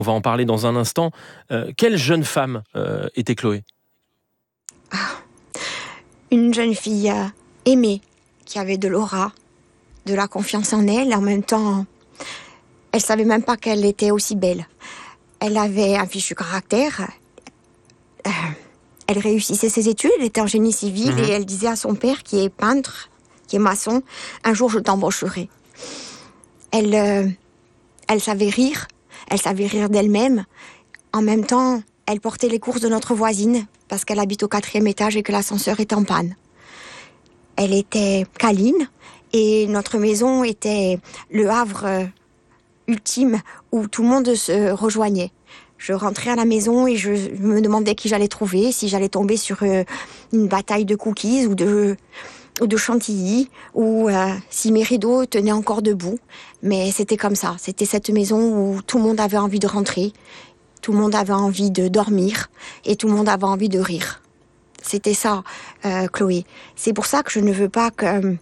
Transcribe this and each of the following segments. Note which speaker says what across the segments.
Speaker 1: On va en parler dans un instant. Quelle jeune femme était Chloé ?
Speaker 2: Une jeune fille aimée, qui avait de l'aura, de la confiance en elle. En même temps, elle savait même pas qu'elle était aussi belle. Elle avait un fichu caractère. Elle réussissait ses études, elle était en génie civil et elle disait à son père, qui est peintre, qui est maçon, un jour je t'embaucherai. Elle savait rire d'elle-même. En même temps, elle portait les courses de notre voisine parce qu'elle habite au 4e étage et que l'ascenseur est en panne. Elle était câline et notre maison était le havre ultime où tout le monde se rejoignait. Je rentrais à la maison et je me demandais qui j'allais trouver, si j'allais tomber sur une bataille de cookies ou de chantilly, ou si mes rideaux tenaient encore debout. Mais c'était comme ça. C'était cette maison où tout le monde avait envie de rentrer, tout le monde avait envie de dormir et tout le monde avait envie de rire. C'était ça, Chloé. C'est pour ça que je ne veux pas qu'on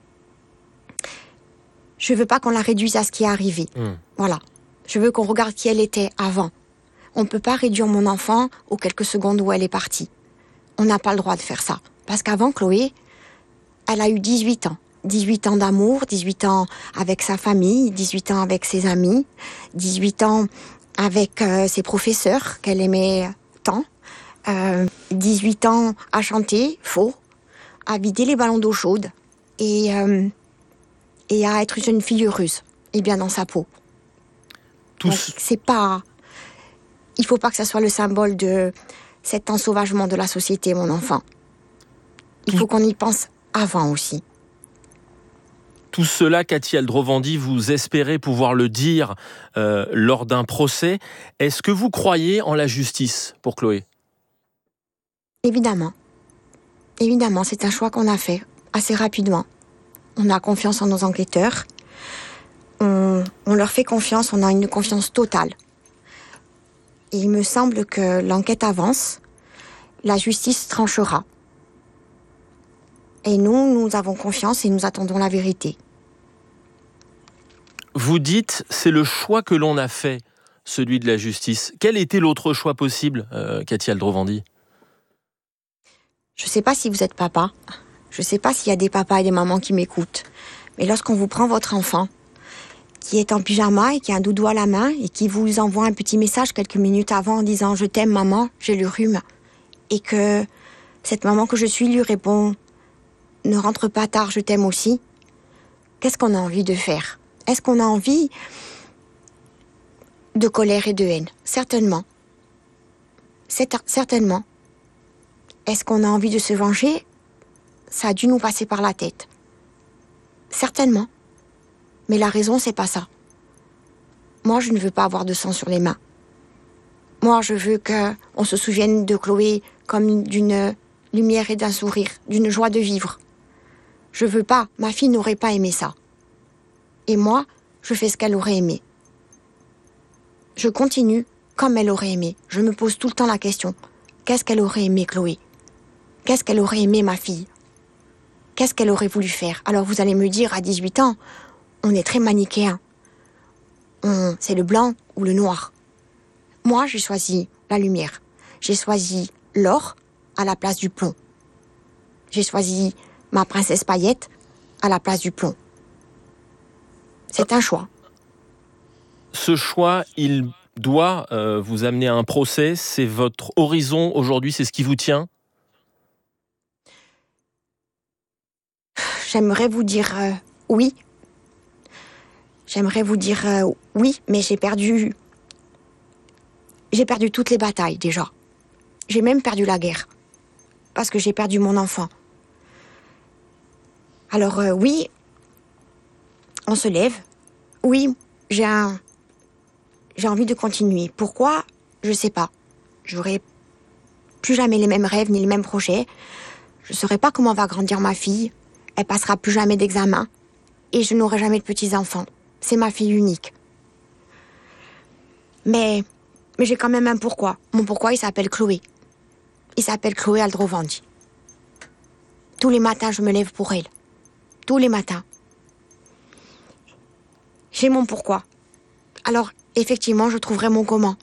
Speaker 2: la réduise à ce qui est arrivé. Voilà. Je veux qu'on regarde qui elle était avant. On ne peut pas réduire mon enfant aux quelques secondes où elle est partie. On n'a pas le droit de faire ça. Parce qu'avant, Chloé, elle a eu 18 ans. 18 ans d'amour, 18 ans avec sa famille, 18 ans avec ses amis, 18 ans avec ses professeurs qu'elle aimait tant, 18 ans à chanter faux, à vider les ballons d'eau chaude et à être une jeune fille heureuse et bien dans sa peau. Donc, c'est pas... Il faut pas que ça soit le symbole de cet ensauvagement de la société, mon enfant. Il faut qu'on y pense avant aussi.
Speaker 1: Tout cela, Cathy Aldrovandi, vous espérez pouvoir le dire lors d'un procès. Est-ce que vous croyez en la justice pour Chloé ?
Speaker 2: Évidemment. Évidemment, c'est un choix qu'on a fait assez rapidement. On a confiance en nos enquêteurs. On leur fait confiance, on a une confiance totale. Et il me semble que l'enquête avance, la justice tranchera. Et nous avons confiance et nous attendons la vérité.
Speaker 1: Vous dites, c'est le choix que l'on a fait, celui de la justice. Quel était l'autre choix possible, Cathy Aldrovandi ?
Speaker 2: Je ne sais pas si vous êtes papa. Je ne sais pas s'il y a des papas et des mamans qui m'écoutent. Mais lorsqu'on vous prend votre enfant, qui est en pyjama et qui a un doudou à la main et qui vous envoie un petit message quelques minutes avant en disant « Je t'aime maman, j'ai le rhume » et que cette maman que je suis lui répond « Ne rentre pas tard, je t'aime aussi », qu'est-ce qu'on a envie de faire ? Est-ce qu'on a envie de colère et de haine ? Certainement. Certainement. Est-ce qu'on a envie de se venger ? Ça a dû nous passer par la tête. Certainement. Mais la raison, c'est pas ça. Moi, je ne veux pas avoir de sang sur les mains. Moi, je veux qu'on se souvienne de Chloé comme d'une lumière et d'un sourire, d'une joie de vivre. Je veux pas, ma fille n'aurait pas aimé ça. Et moi, je fais ce qu'elle aurait aimé. Je continue comme elle aurait aimé. Je me pose tout le temps la question. Qu'est-ce qu'elle aurait aimé, Chloé ? Qu'est-ce qu'elle aurait aimé, ma fille ? Qu'est-ce qu'elle aurait voulu faire ? Alors vous allez me dire, à 18 ans, on est très manichéen. C'est le blanc ou le noir. Moi, j'ai choisi la lumière. J'ai choisi l'or à la place du plomb. J'ai choisi ma princesse paillette à la place du plomb. C'est un choix.
Speaker 1: Ce choix, il doit vous amener à un procès. C'est votre horizon aujourd'hui, c'est ce qui vous tient ?
Speaker 2: J'aimerais vous dire oui. J'aimerais vous dire oui, mais j'ai perdu toutes les batailles déjà. J'ai même perdu la guerre. Parce que j'ai perdu mon enfant. Alors oui, on se lève. Oui, j'ai envie de continuer. Pourquoi ? Je sais pas. J'aurai plus jamais les mêmes rêves ni les mêmes projets. Je saurai pas comment va grandir ma fille. Elle passera plus jamais d'examen. Et je n'aurai jamais de petits-enfants. C'est ma fille unique. Mais j'ai quand même un pourquoi. Mon pourquoi, il s'appelle Chloé. Il s'appelle Chloé Aldrovandi. Tous les matins, je me lève pour elle. Tous les matins. J'ai mon pourquoi. Alors, effectivement, je trouverai mon comment.